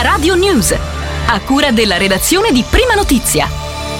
Prima Radio News, a cura della redazione di Prima Notizia.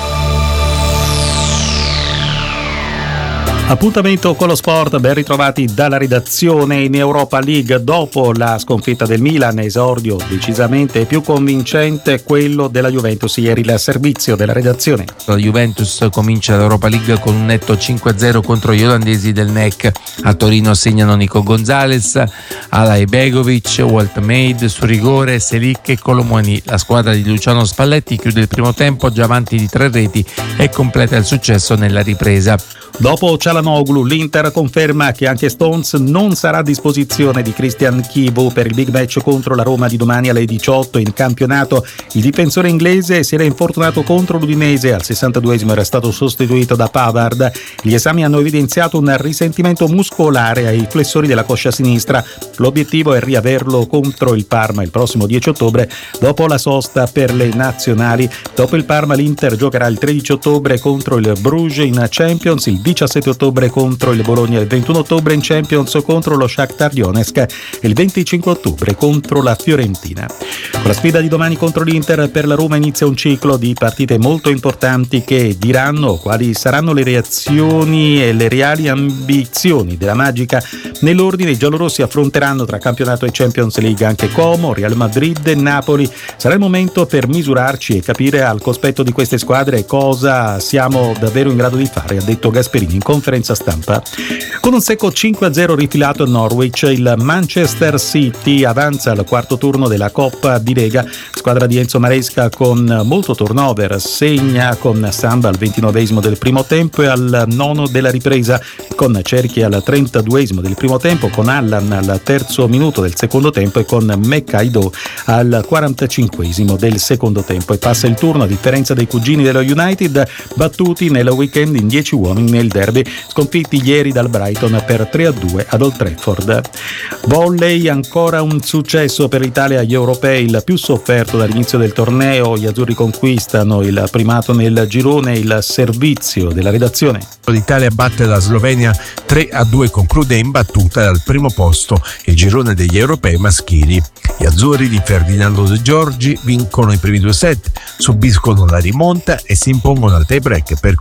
Appuntamento con lo sport, ben ritrovati dalla redazione. In Europa League, dopo la sconfitta del Milan, esordio decisamente più convincente quello della Juventus ieri, il servizio della redazione. La Juventus comincia l'Europa League con un netto 5-0 contro gli olandesi del NEC. A Torino segnano Nico Gonzalez, Alay Begovic, Walt Maid su rigore, Selic e Colomoni. La squadra di Luciano Spalletti chiude il primo tempo già avanti di 3 reti e completa il successo nella ripresa. Dopo Çalhanoğlu, l'Inter conferma che anche Stones non sarà a disposizione di Christian Chivu per il big match contro la Roma di domani alle 18 in campionato. Il difensore inglese si era infortunato contro l'Udinese, al 62esimo era stato sostituito da Pavard. Gli esami hanno evidenziato un risentimento muscolare ai flessori della coscia sinistra. L'obiettivo è riaverlo contro il Parma il prossimo 10 ottobre dopo la sosta per le nazionali. Dopo il Parma l'Inter giocherà il 13 ottobre contro il Bruges in Champions, il 17 ottobre contro il Bologna, il 21 ottobre in Champions contro lo Shakhtar Donetsk e il 25 ottobre contro la Fiorentina. Con la sfida di domani contro l'Inter, per la Roma inizia un ciclo di partite molto importanti che diranno quali saranno le reazioni e le reali ambizioni della Magica. Nell'ordine i giallorossi affronteranno tra campionato e Champions League anche Como, Real Madrid e Napoli. Sarà il momento per misurarci e capire al cospetto di queste squadre cosa siamo davvero in grado di fare, ha detto Gasperini in conferenza stampa. Con un secco 5-0 rifilato a Norwich, il Manchester City avanza al quarto turno della Coppa di Lega. Squadra di Enzo Maresca con molto turnover, segna con Samba al 29esimo del primo tempo e al 9 della ripresa, con Cerchi al 32esimo del primo tempo, con Allan al terzo minuto del secondo tempo e con Mekaido al 45esimo del secondo tempo. E passa il turno, a differenza dei cugini dello United, battuti nel weekend in 10 uomini nel derby, sconfitti ieri dal Brighton per 3-2 ad Old Trafford. Volley, ancora un successo per l'Italia agli europei, il più sofferto dall'inizio del torneo. Gli azzurri conquistano il primato nel girone, il servizio della redazione. L'Italia batte la Slovenia 3-2, conclude imbattuta dal primo posto il girone degli europei maschili. Gli azzurri di Ferdinando De Giorgi vincono i primi 2 set, subiscono la rimonta e si impongono al tie break per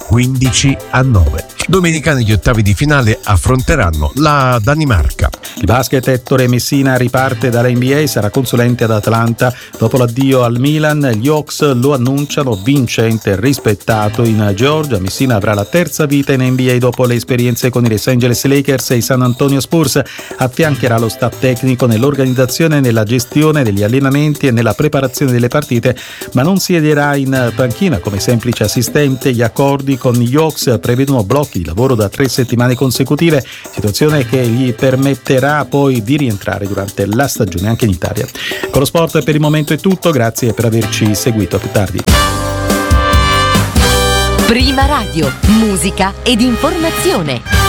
15-9. Domenica negli ottavi di finale affronteranno la Danimarca. Il basket, Ettore Messina riparte dalla NBA, sarà consulente ad Atlanta. Dopo l'addio al Milan, gli Hawks lo annunciano vincente e rispettato in Georgia. Messina avrà la terza vita in NBA dopo le esperienze con i Los Angeles Lakers e i San Antonio Spurs. Affiancherà lo staff tecnico nell'organizzazione, nella gestione degli allenamenti e nella preparazione delle partite, ma non siederà in panchina come semplice assistente. Gli accordi con gli Hawks prevedono blocchi di lavoro da 3 settimane consecutive, situazione che gli permetterà poi di rientrare durante la stagione anche in Italia. Con lo sport per il momento è tutto, grazie per averci seguito, a più tardi. Prima Radio, musica ed informazione.